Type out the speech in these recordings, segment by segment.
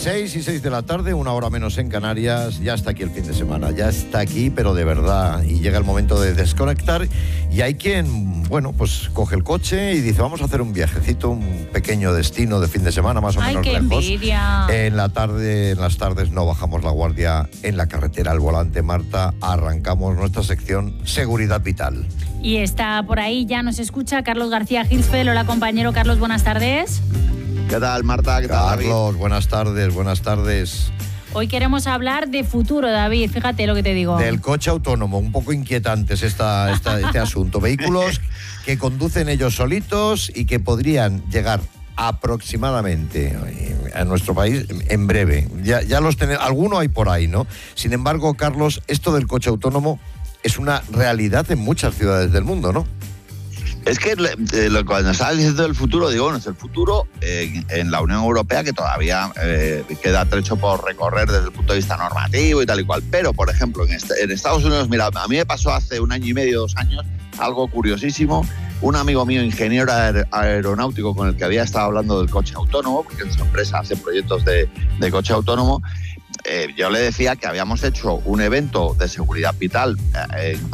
6:06 de la tarde, 1 hora menos en Canarias. Ya está aquí el fin de semana, ya está aquí, pero de verdad. Y llega el momento de desconectar. Y hay quien, bueno, pues coge el coche y dice, vamos a hacer un viajecito, un pequeño destino de fin de semana, más o menos qué lejos. envidia. En las tardes no bajamos la guardia en la carretera al volante, Marta. Arrancamos nuestra sección Seguridad Vital. Y está por ahí, ya nos escucha Carlos García Gilsfeld. Hola, compañero Carlos, buenas tardes. ¿Qué tal, Marta? ¿Qué tal, David? Carlos, buenas tardes. Hoy queremos hablar de futuro, David, fíjate lo que te digo. Del coche autónomo, un poco inquietantes este asunto. Vehículos que conducen ellos solitos y que podrían llegar aproximadamente a nuestro país en breve. Ya los tenemos, alguno hay por ahí, ¿no? Sin embargo, Carlos, esto del coche autónomo es una realidad en muchas ciudades del mundo, ¿no? Es que cuando estabas diciendo del futuro, digo, bueno, es el futuro en la Unión Europea, que todavía queda trecho por recorrer desde el punto de vista normativo y tal y cual. Pero, por ejemplo, en Estados Unidos, mira, a mí me pasó hace 1 año y medio, 2 años, algo curiosísimo. Un amigo mío, ingeniero aeronáutico, con el que había estado hablando del coche autónomo, porque en su empresa hace proyectos de coche autónomo, yo le decía que habíamos hecho un evento de seguridad vital en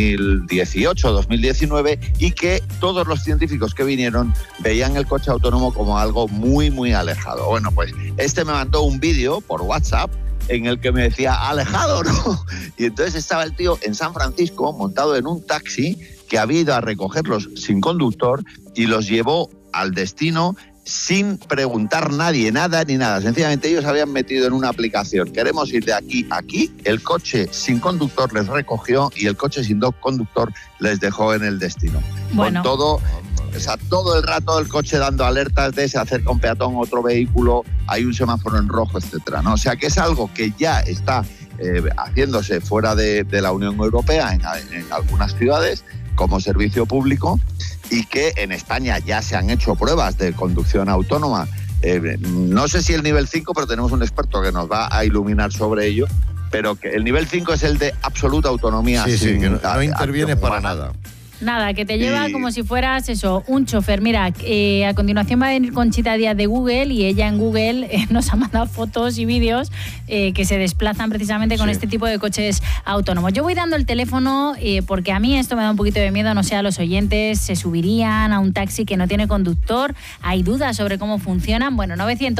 2018, 2019 y que todos los científicos que vinieron veían el coche autónomo como algo muy, muy alejado. Bueno, pues me mandó un vídeo por WhatsApp en el que me decía, alejado, ¿no? Y entonces estaba el tío en San Francisco montado en un taxi que había ido a recogerlos sin conductor y los llevó al destino sin preguntar nadie, nada ni nada. Sencillamente ellos habían metido en una aplicación, queremos ir de aquí a aquí, el coche sin conductor les recogió y el coche sin conductor les dejó en el destino. Bueno. Con todo, o sea, todo el rato el coche dando alertas de se acerca un peatón, otro vehículo, hay un semáforo en rojo, etcétera, ¿no? O sea que es algo que ya está haciéndose fuera de la Unión Europea en algunas ciudades como servicio público y que en España ya se han hecho pruebas de conducción autónoma. No sé si el nivel 5, pero tenemos un experto que nos va a iluminar sobre ello, pero que el nivel 5 es el de absoluta autonomía. Sí, que no interviene para nada. Nada, que te lleva como si fueras eso, un chofer. Mira, a continuación va a venir Conchita Díaz de Google y ella en Google nos ha mandado fotos y vídeos que se desplazan precisamente con este tipo de coches autónomos. Yo voy dando el teléfono porque a mí esto me da un poquito de miedo, no sé, a los oyentes, se subirían a un taxi que no tiene conductor, hay dudas sobre cómo funcionan. Bueno,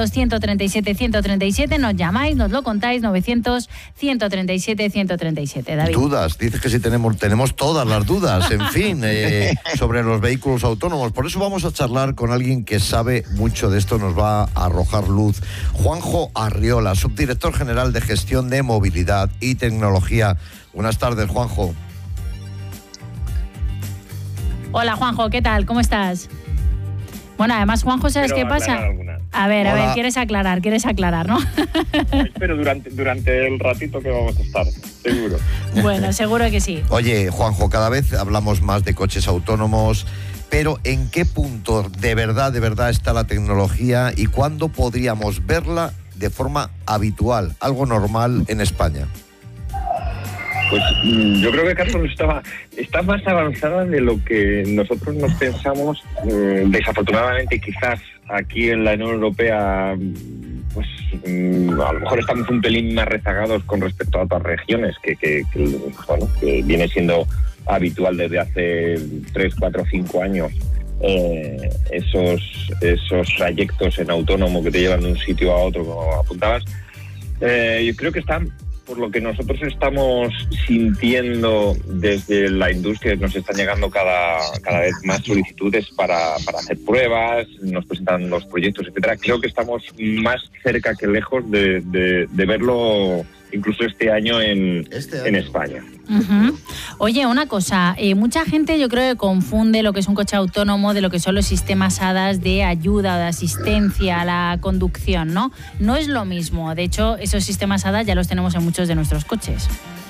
900-137-137, nos llamáis, nos lo contáis, 900-137-137, David. Dudas, dices que sí tenemos todas las dudas, en fin. Sobre los vehículos autónomos. Por eso vamos a charlar con alguien que sabe mucho de esto, nos va a arrojar luz. Juanjo Arriola, subdirector general de Gestión de Movilidad y Tecnología. Buenas tardes, Juanjo. Hola, Juanjo, ¿qué tal? ¿Cómo estás? Bueno, además, Juanjo, ¿sabes qué pasa? A ver, quieres aclarar, ¿no? Pero durante el ratito que vamos a estar, seguro. Bueno, seguro que sí. Oye, Juanjo, cada vez hablamos más de coches autónomos, pero ¿en qué punto de verdad está la tecnología y cuándo podríamos verla de forma habitual, algo normal en España? Pues yo creo que Carlos está más avanzada de lo que nosotros nos pensamos. Desafortunadamente, quizás aquí en la Unión Europea, pues a lo mejor estamos un pelín más rezagados con respecto a otras regiones, que viene siendo habitual desde hace 3, 4, 5 años. Esos trayectos en autónomo que te llevan de un sitio a otro, como apuntabas. Yo creo que están, por lo que nosotros estamos sintiendo desde la industria, nos están llegando cada vez más solicitudes para hacer pruebas, nos presentan los proyectos, etcétera. Creo que estamos más cerca que lejos de verlo incluso este año en España. Uh-huh. Oye, una cosa, mucha gente yo creo que confunde lo que es un coche autónomo de lo que son los sistemas ADAS de ayuda o de asistencia a la conducción, ¿no? No es lo mismo, de hecho, esos sistemas ADAS ya los tenemos en muchos de nuestros coches.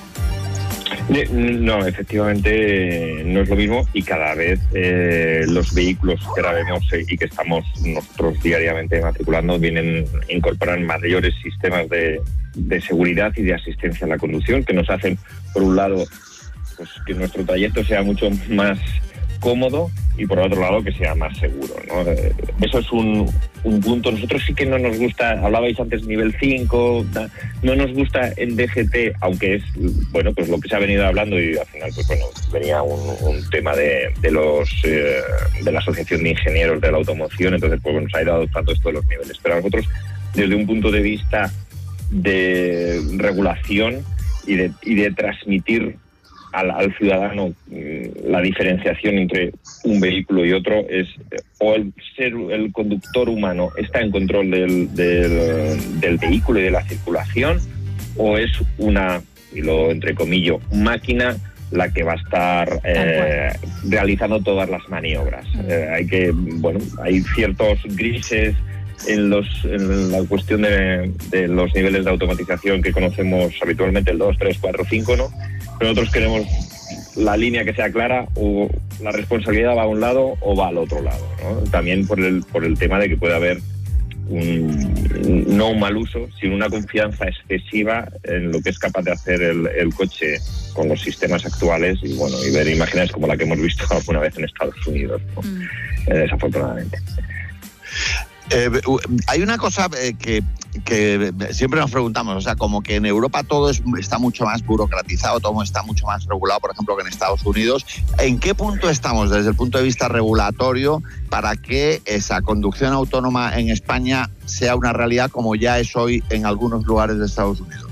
No, efectivamente no es lo mismo y cada vez los vehículos que ahora vemos y que estamos nosotros diariamente matriculando incorporan mayores sistemas de seguridad y de asistencia a la conducción que nos hacen, por un lado, pues que nuestro trayecto sea mucho más cómodo y por otro lado que sea más seguro, ¿no? Eso es un punto. Nosotros sí que no nos gusta, hablabais antes nivel 5, no nos gusta en DGT, aunque es, bueno, pues lo que se ha venido hablando y al final, pues bueno, venía un tema de la Asociación de Ingenieros de la Automoción, entonces pues bueno, se ha ido adoptando esto de los niveles. Pero a nosotros, desde un punto de vista de regulación y de transmitir al ciudadano la diferenciación entre un vehículo y otro es o el conductor humano está en control del vehículo y de la circulación, o es una, y lo entrecomillo, máquina la que va a estar realizando todas las maniobras. Hay ciertos grises en la cuestión de los niveles de automatización que conocemos habitualmente, el 2, 3, 4, 5, ¿no? Pero nosotros queremos la línea que sea clara, o la responsabilidad va a un lado o va al otro lado, ¿no? También por el tema de que puede haber no un mal uso, sino una confianza excesiva en lo que es capaz de hacer el coche con los sistemas actuales y bueno, y ver imágenes como la que hemos visto alguna vez en Estados Unidos, ¿no? Desafortunadamente. Hay una cosa que siempre nos preguntamos, o sea, como que en Europa todo está mucho más burocratizado, todo está mucho más regulado, por ejemplo, que en Estados Unidos. ¿En qué punto estamos desde el punto de vista regulatorio para que esa conducción autónoma en España sea una realidad como ya es hoy en algunos lugares de Estados Unidos?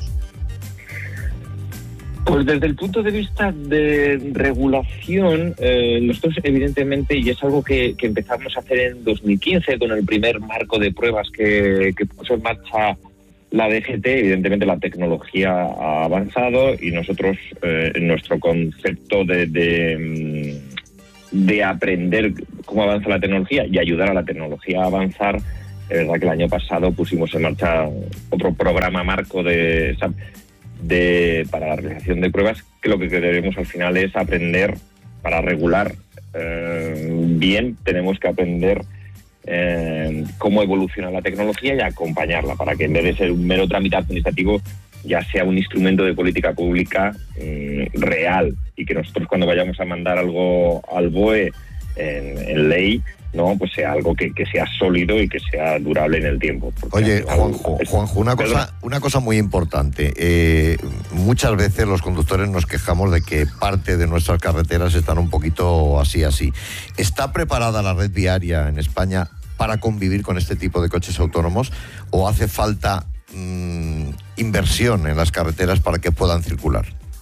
Pues desde el punto de vista de regulación, nosotros evidentemente, y es algo que empezamos a hacer en 2015 con el primer marco de pruebas que puso en marcha la DGT, evidentemente la tecnología ha avanzado y nosotros en nuestro concepto de aprender cómo avanza la tecnología y ayudar a la tecnología a avanzar, es verdad que el año pasado pusimos en marcha otro programa marco para la realización de pruebas, que lo que queremos al final es aprender para regular bien. Tenemos que aprender cómo evoluciona la tecnología y acompañarla para que en vez de ser un mero trámite administrativo ya sea un instrumento de política pública real, y que nosotros cuando vayamos a mandar algo al BOE en ley, no, pues sea algo que sea sólido y que sea durable en el tiempo. Oye, Juanjo, una cosa muy importante. Muchas veces los conductores nos quejamos de que parte de nuestras carreteras están un poquito así. ¿Está preparada la red viaria en España para convivir con este tipo de coches autónomos, o hace falta inversión en las carreteras para que puedan circular?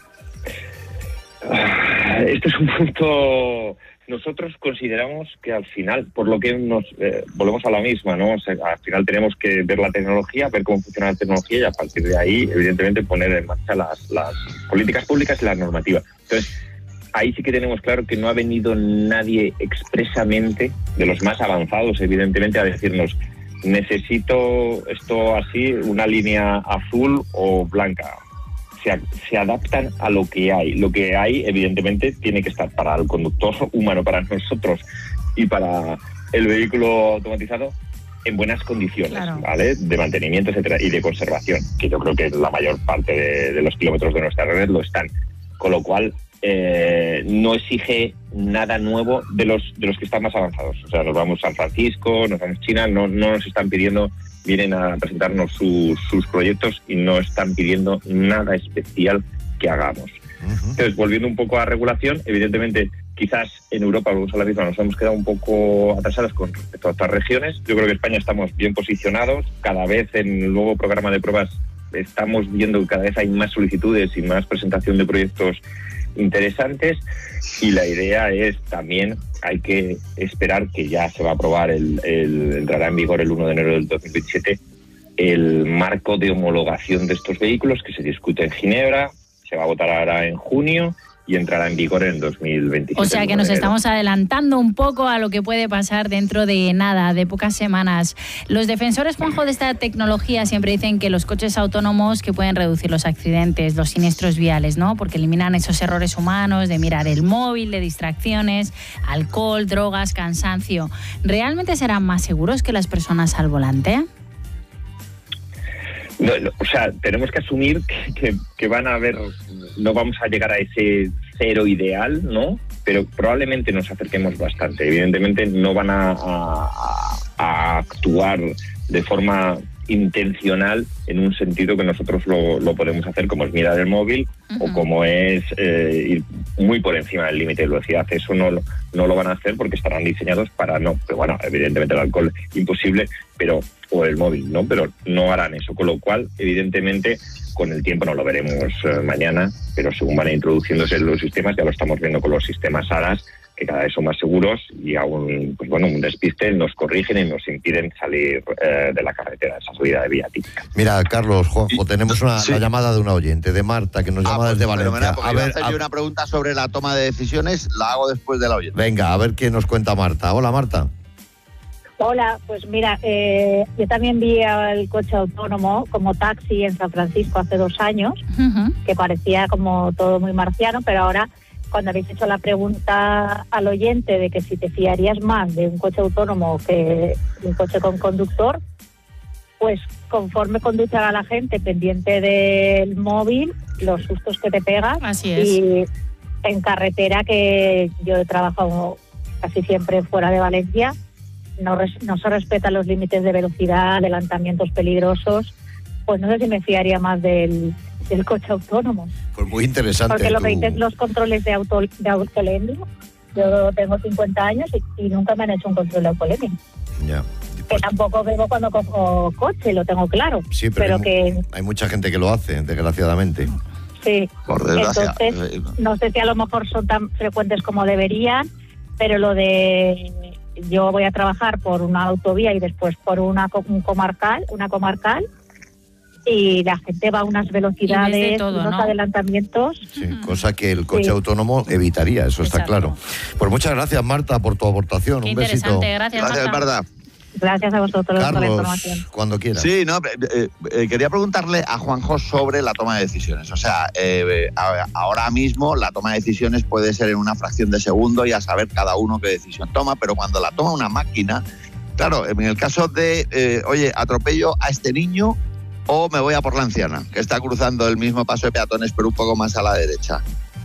Este es un punto. Nosotros consideramos que al final, por lo que nos volvemos a la misma, ¿no? O sea, al final tenemos que ver la tecnología, ver cómo funciona la tecnología y a partir de ahí, evidentemente, poner en marcha las políticas públicas y la normativa. Entonces, ahí sí que tenemos claro que no ha venido nadie expresamente, de los más avanzados, evidentemente, a decirnos necesito esto así, una línea azul o blanca. Se adaptan a lo que hay. Lo que hay, evidentemente, tiene que estar para el conductor humano, para nosotros y para el vehículo automatizado en buenas condiciones, claro, ¿vale? De mantenimiento, etcétera, y de conservación, que yo creo que la mayor parte de los kilómetros de nuestra red lo están. Con lo cual, no exige nada nuevo de los que están más avanzados. O sea, nos vamos a San Francisco, nos vamos a China, no nos están pidiendo. Vienen a presentarnos sus proyectos y no están pidiendo nada especial que hagamos. Entonces, volviendo un poco a regulación, evidentemente, quizás en Europa, volvemos a la misma, nos hemos quedado un poco atrasados con respecto a otras regiones. Yo creo que en España estamos bien posicionados. Cada vez en el nuevo programa de pruebas estamos viendo que cada vez hay más solicitudes y más presentación de proyectos interesantes, y la idea es también, hay que esperar que ya se va a aprobar, entrará en vigor el 1 de enero del 2027, el marco de homologación de estos vehículos que se discute en Ginebra, se va a votar ahora en junio y entrará en vigor en 2027. O sea que nos estamos adelantando un poco a lo que puede pasar dentro de nada, de pocas semanas. Los defensores, Juanjo, de esta tecnología siempre dicen que los coches autónomos que pueden reducir los accidentes, los siniestros viales, ¿no? Porque eliminan esos errores humanos de mirar el móvil, de distracciones, alcohol, drogas, cansancio. ¿Realmente serán más seguros que las personas al volante? No, o sea, tenemos que asumir que van a haber, no vamos a llegar a ese cero ideal, ¿no? pero probablemente nos acerquemos bastante. Evidentemente no van a actuar de forma intencional en un sentido que nosotros lo podemos hacer, como es mirar el móvil o como es ir muy por encima del límite de velocidad. Eso no lo van a hacer porque estarán diseñados para no. Pero bueno, evidentemente el alcohol imposible, pero o el móvil, ¿no? Pero no harán eso, con lo cual evidentemente con el tiempo no lo veremos mañana, pero según van introduciéndose los sistemas, ya lo estamos viendo con los sistemas ADAS, que cada vez son más seguros y aún, pues bueno, un despiste nos corrigen y nos impiden salir de la carretera, esa subida de vía típica. Mira, Carlos, Juanjo, tenemos la llamada de una oyente, de Marta, que nos llama desde Valencia. A ver, hacer una pregunta sobre la toma de decisiones, la hago después de la oyente. Venga, a ver qué nos cuenta Marta. Hola, Marta. Hola, pues mira, yo también vi el coche autónomo como taxi en San Francisco hace 2 años, que parecía como todo muy marciano, pero ahora, cuando habéis hecho la pregunta al oyente de que si te fiarías más de un coche autónomo que de un coche con conductor, pues conforme conducen a la gente pendiente del móvil, los sustos que te pegas. Así es. Y en carretera, que yo he trabajado casi siempre fuera de Valencia, no se respetan los límites de velocidad, adelantamientos peligrosos. Pues no sé si me fiaría más del coche autónomo. Pues muy interesante. Porque lo que dices, los controles de alcoholemia, yo tengo 50 años y nunca me han hecho un control de alcoholemia. Ya. Que tampoco bebo cuando cojo coche, lo tengo claro. Sí, pero hay mucha gente que lo hace, desgraciadamente. Sí. Por desgracia. Entonces, no sé si a lo mejor son tan frecuentes como deberían, pero lo de yo voy a trabajar por una autovía y después por una comarcal, y la gente va a unas velocidades, unos adelantamientos. Sí, cosa que el coche autónomo evitaría, eso está claro. Pues muchas gracias, Marta, por tu aportación. Qué un besito. Gracias, Marta. Gracias a vosotros Carlos, por la información. Cuando quieras. Sí, no, quería preguntarle a Juanjo sobre la toma de decisiones. O sea, ahora mismo la toma de decisiones puede ser en una fracción de segundo y a saber cada uno qué decisión toma, pero cuando la toma una máquina, claro, en el caso de, oye, atropello a este niño o me voy a por la anciana, que está cruzando el mismo paso de peatones pero un poco más a la derecha.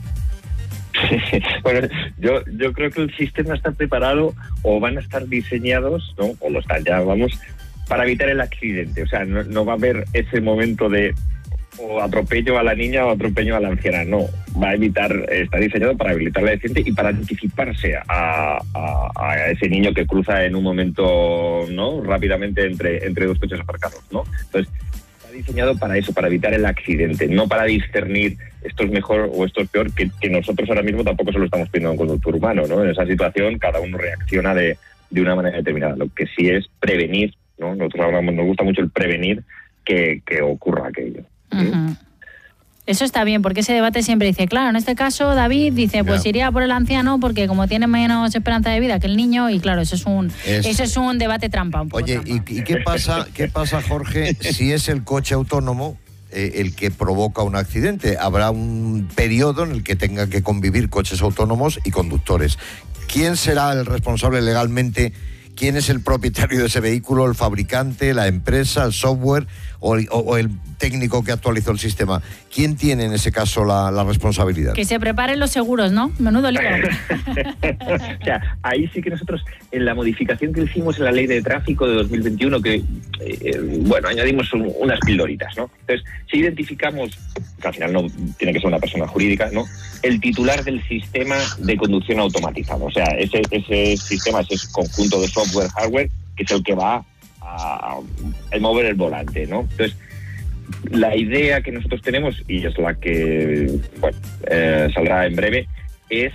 Bueno, yo creo que el sistema está preparado o van a estar diseñados, ¿no? O lo están ya, vamos, para evitar el accidente. O sea, no va a haber ese momento de o atropello a la niña o atropello a la anciana. No, está diseñado para evitar el accidente y para anticiparse a ese niño que cruza en un momento, ¿no? Rápidamente entre 2 coches aparcados, ¿no? Entonces, diseñado para eso, para evitar el accidente, no para discernir esto es mejor o esto es peor, que nosotros ahora mismo tampoco se lo estamos pidiendo a un conductor humano, ¿no? En esa situación cada uno reacciona de una manera determinada. Lo que sí es prevenir, ¿no? Nosotros nos gusta mucho el prevenir que ocurra aquello. Eso está bien, porque ese debate siempre dice, claro, en este caso David dice, pues iría por el anciano porque como tiene menos esperanza de vida que el niño, y claro, eso es un debate trampa. Oye, trampa. ¿y qué pasa, Jorge, si es el coche autónomo el que provoca un accidente? Habrá un periodo en el que tengan que convivir coches autónomos y conductores. ¿Quién será el responsable legalmente? ¿Quién es el propietario de ese vehículo? ¿El fabricante, la empresa, el software o el técnico que actualizó el sistema? ¿Quién tiene en ese caso la responsabilidad? Que se preparen los seguros, ¿no? Menudo lío. O sea, ahí sí que nosotros, en la modificación que hicimos en la Ley de Tráfico de 2021, que, añadimos unas pildoritas, ¿no? Entonces, si identificamos, que al final no tiene que ser una persona jurídica, ¿no? El titular del sistema de conducción automatizado. O sea, ese sistema, ese conjunto de software, hardware, que es el que va a mover el volante, ¿no? Entonces, la idea que nosotros tenemos, y es la que saldrá en breve, es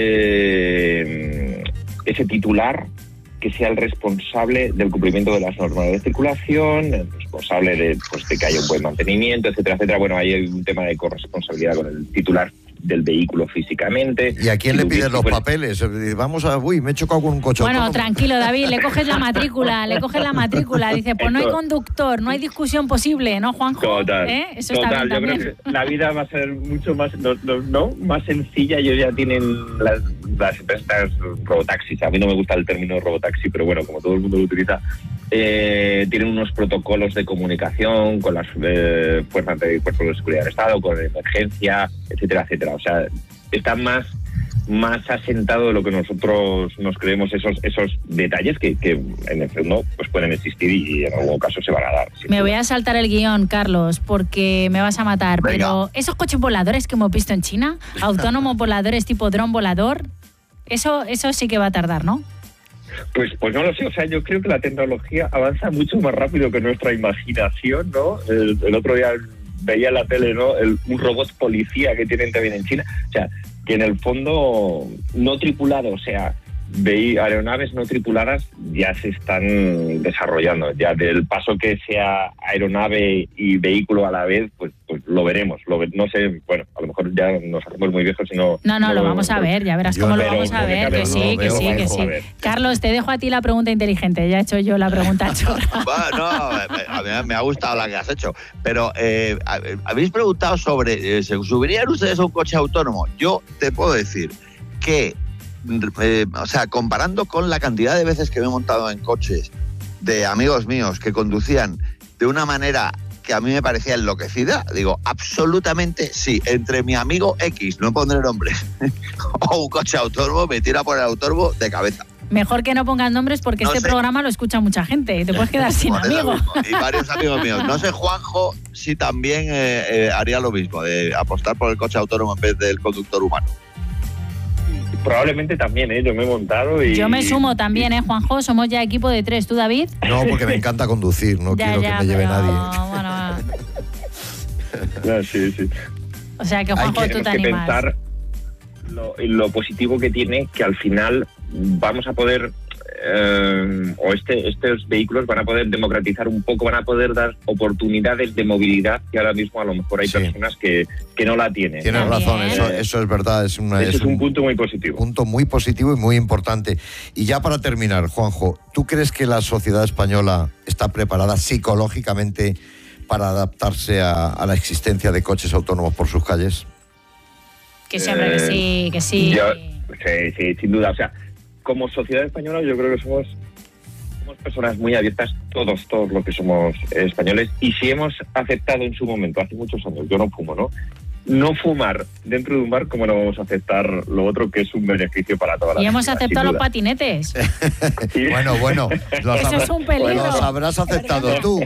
ese titular que sea el responsable del cumplimiento de las normas de circulación, el responsable de que haya un buen mantenimiento, etcétera, etcétera. Bueno, ahí hay un tema de corresponsabilidad con el titular del vehículo físicamente. ¿Y a quién le piden los papeles? Vamos me he chocado con un coche autónomo. Tranquilo, David, le coges la matrícula. Dice, pues no hay conductor, no hay discusión posible, ¿no, Juanjo? Total. Eso está bien yo también. creo que la vida va a ser mucho más, más sencilla. Ellos ya tienen las empresas robotaxis. A mí no me gusta el término robotaxi, pero bueno, como todo el mundo lo utiliza, tienen unos protocolos de comunicación con las fuerzas de cuerpos de seguridad del Estado, con emergencia, etcétera, etcétera. O sea, están más más asentado de lo que nosotros nos creemos, esos detalles que en el fondo pues pueden existir y en algún caso se van a dar. Me voy a saltar el guión, Carlos, porque me vas a matar. Venga. Pero esos coches voladores que hemos visto en China, autónomos voladores tipo dron volador, eso sí que va a tardar, ¿no? Pues no lo sé, o sea, yo creo que la tecnología avanza mucho más rápido que nuestra imaginación, ¿no? El otro día veía en la tele, ¿no? Un robot policía que tienen también en China, o sea, que en el fondo no tripulado, o sea, aeronaves no tripuladas ya se están desarrollando. Ya del paso que sea aeronave y vehículo a la vez, pues lo veremos. No sé, bueno, a lo mejor ya nos hacemos muy viejos y no... No, lo vamos a ver, ya verás cómo lo vamos a ver, que sí. Carlos, te dejo a ti la pregunta inteligente, ya he hecho yo la pregunta chorra. Bueno, a mí me ha gustado la que has hecho, pero habéis preguntado sobre, ¿se subirían ustedes a un coche autónomo? Yo te puedo decir que, o sea, comparando con la cantidad de veces que me he montado en coches de amigos míos que conducían de una manera que a mí me parecía enloquecida, digo, absolutamente sí. Entre mi amigo X, no pondré nombres, o un coche autónomo, me tira por el autónomo de cabeza. Mejor que no pongas nombres porque este programa lo escucha mucha gente y te puedes quedar sin amigos. Y varios amigos míos. No sé, Juanjo, si también haría lo mismo, de apostar por el coche autónomo en vez del conductor humano. Probablemente también, yo me he montado y... Yo me sumo también, Juanjo, somos ya equipo de 3. ¿Tú, David? No, porque me encanta conducir, no quiero que me lleve nadie. Bueno. No, sí. O sea que, Juanjo, tú te animas. Hay que pensar lo positivo que tiene, que al final vamos a poder... estos vehículos van a poder democratizar un poco, van a poder dar oportunidades de movilidad que ahora mismo a lo mejor hay personas que no la tienen. Tienes razón, eso es verdad. Es un punto muy positivo. Punto muy positivo y muy importante. Y ya para terminar, Juanjo, ¿tú crees que la sociedad española está preparada psicológicamente para adaptarse a la existencia de coches autónomos por sus calles? Que siempre que sí. Sí, sin duda. O sea, como sociedad española yo creo que somos personas muy abiertas, todos los que somos españoles, y si hemos aceptado en su momento, hace muchos años, yo no fumo, ¿no? No fumar dentro de un bar, ¿cómo no vamos a aceptar lo otro que es un beneficio para toda la vida? Y hemos sociedad, aceptado los patinetes. Bueno, eso es un peligro. Los habrás aceptado tú.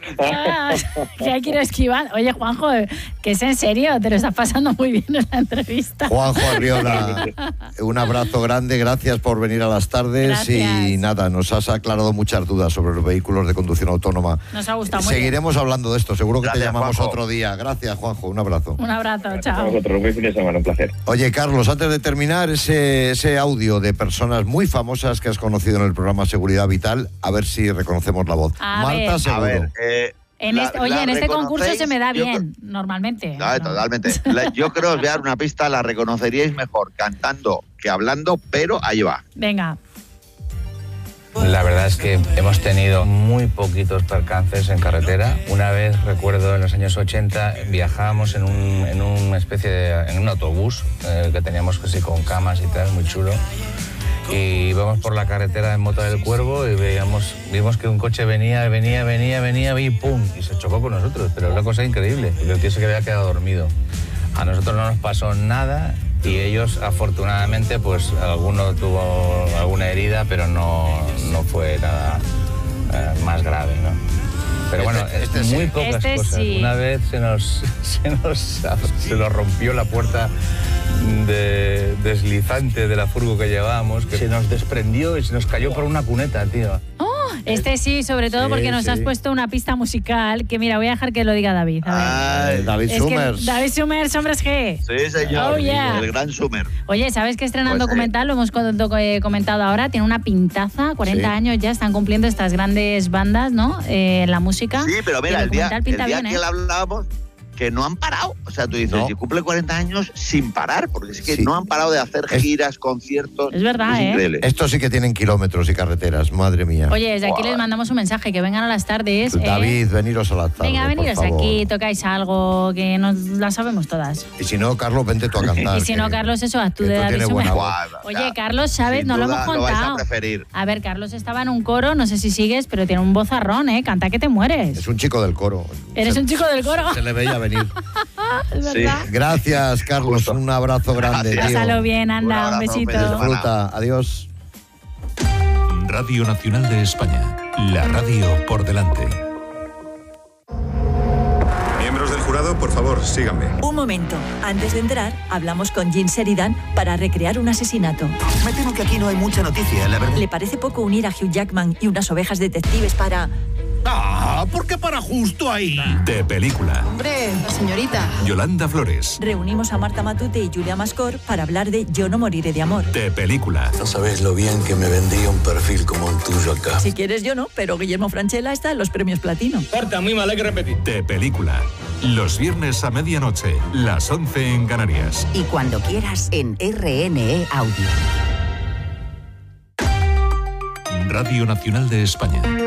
Ya quiero esquivar. Oye, Juanjo, que es en serio, te lo estás pasando muy bien en la entrevista. Juanjo Arriola, un abrazo grande, gracias por venir a las tardes. Gracias. Y nada, nos has aclarado muchas dudas sobre los vehículos de conducción autónoma. Nos ha gustado mucho. Seguiremos hablando de esto, seguro que gracias, te llamamos Juanjo. Otro día. Gracias, Juanjo, un abrazo. Un abrazo, chao. A vosotros, buen fin de semana, un placer. Oye, Carlos, antes de terminar, ese audio de personas muy famosas que has conocido en el programa Seguridad Vital, a ver si reconocemos la voz. Marta Seguro. A ver, en este concurso se me da bien, normalmente. No, totalmente. Yo creo que os voy a dar una pista, la reconoceríais mejor cantando que hablando, pero ahí va. Venga. La verdad es que hemos tenido muy poquitos percances en carretera. Una vez, recuerdo, en los años 80, viajábamos en un autobús que teníamos casi con camas y tal, muy chulo. Y íbamos por la carretera en Mota del Cuervo y vimos que un coche venía y ¡pum! Y se chocó con nosotros, pero es una cosa increíble, porque el tío se había quedado dormido. A nosotros no nos pasó nada y ellos, afortunadamente, pues alguno tuvo alguna herida, pero no fue nada más grave, ¿no? Pero bueno, muy pocas cosas. Sí. Una vez se nos rompió la puerta deslizante de la furgo que llevábamos, que se nos desprendió y se nos cayó por una cuneta, tío. Sí, sobre todo porque nos has puesto una pista musical que, mira, voy a dejar que lo diga David. A ver. David Summers. David Summers, Hombres G. Sí, señor. Oh, yeah. El gran Summer. Oye, ¿sabes que estrenan documental? Lo hemos comentado ahora. Tiene una pintaza, 40 años ya, están cumpliendo estas grandes bandas, ¿no? La música. Sí, pero mira, el día bien, que le hablábamos, que no han parado. O sea, tú dices, si cumple 40 años sin parar, porque es que no han parado de hacer giras, conciertos. Es verdad, increíble. Estos sí que tienen kilómetros y carreteras, madre mía. Oye, desde aquí les mandamos un mensaje, que vengan a las tardes. David, veniros a las tardes. Venga, veniros aquí, tocáis algo, que nos la sabemos todas. Y si no, Carlos, vente tú a cantar. Y si no, Carlos, eso, haz tú de David Summers. Oye, Carlos, ¿sabes? No lo hemos contado. Lo vais a preferir. A ver, Carlos estaba en un coro, no sé si sigues, pero tiene un vozarrón, canta que te mueres. Es un chico del coro. ¿Eres un chico del coro? Se le veía venir. venir. Sí. Gracias, Carlos. Un abrazo grande, tío. Pásalo bien, anda, un besito. Disfruta. Adiós. Radio Nacional de España. La radio por delante. Miembros del jurado, por favor, síganme. Un momento. Antes de entrar, hablamos con Jean Sheridan para recrear un asesinato. Me temo que aquí no hay mucha noticia, la verdad. ¿Le parece poco unir a Hugh Jackman y unas ovejas detectives para...? ¿Por qué para justo ahí? De película. Hombre, señorita. Yolanda Flores. Reunimos a Marta Matute y Julia Mascor para hablar de Yo no moriré de amor. De película. No sabes lo bien que me vendría un perfil como el tuyo acá. Si quieres yo no, pero Guillermo Francella está en los premios Platino. Marta, muy mal, hay que repetir. De película. Los viernes a medianoche, las 11 en Canarias. Y cuando quieras en RNE Audio. Radio Nacional de España.